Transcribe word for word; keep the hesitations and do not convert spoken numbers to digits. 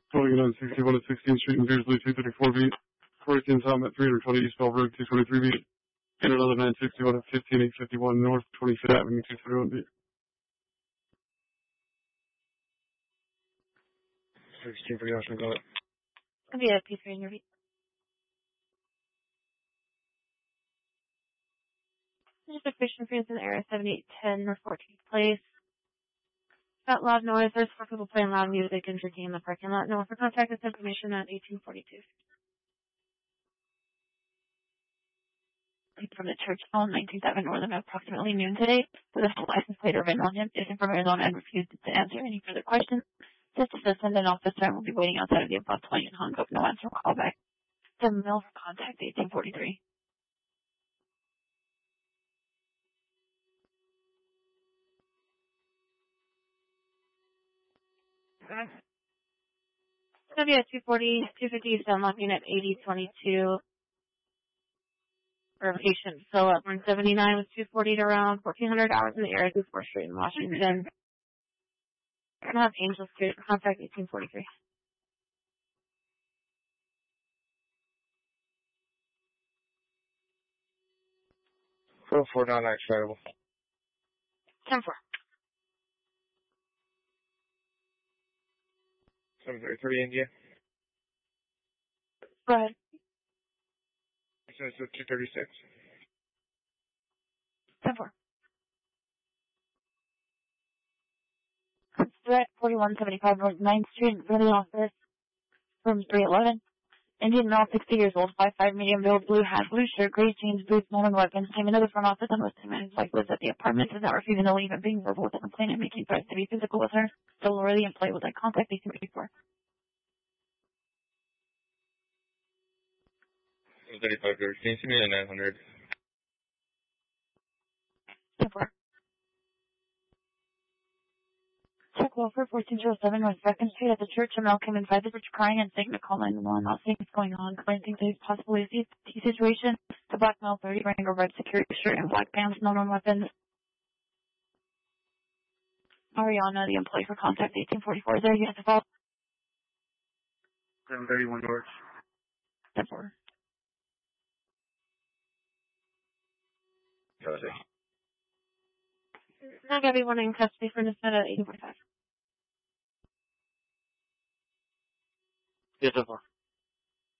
Going on sixty-one at sixteenth Street and Beardsley, two thirty-four beat. forty-two Tom at three twenty East Bell Road, two twenty-three beat. And another nine sixty-one at fifteen eight fifty-one North twenty-fifth Avenue, two thirty-one beat. sixteen for Yoshman, go ahead. I'll be at P three in your beat. Just a fish and in the area, seventy-eight ten North fourteenth Place. Got loud noise. There's four people playing loud music and drinking in the parking lot. No one for contact this information at eighteen forty-two. From the church phone, nineteen seven Northern, approximately noon today, with a full license plate written on him, is from Arizona and refused to answer any further questions. This assistant and officer will be waiting outside of the above twenty and hung up. No answer. Call back. The mill for contact eighteen forty-three. It's going to be at two forty, two fifty East unlocking at eighty twenty-two. For patient Philip, one seventy-nine with two forty to around fourteen hundred hours in the area of fourth Street in Washington. We're going to have Angel Street for contact eighteen forty-three. four oh four, not accessible. ten four. seven thirty-three, India. Go ahead. So it's two thirty-six. ten four. Threat forty-one seventy-five North ninth Street, for the office from three eleven. Indian male, sixty years old, five five, medium build, blue hat, blue shirt, gray jeans, boots, modern weapons, came into the front office and was ten minutes like was at the apartment, is not refusing to leave and being verbal with the complainant, making threats to be physical with her. So lower the employee with eye contact, eighteen fifty-four. thirty-five, thirteen, see me at nine hundred. ten four. Check Wilford, fourteen oh seven North second Street at the church. A male came inside the church crying and saying to call nine one one, not saying what's going on. Claiming thinks that he's possibly a thief situation. The black male, thirty, wearing a red security shirt and black pants, no known weapons. Ariana, the employee for contact eighteen forty-four. Is there a unit to follow? seven thirty-one North. ten four. Go ahead. Now got everyone in custody for Nevada at eighteen forty-five. Yes, ten four.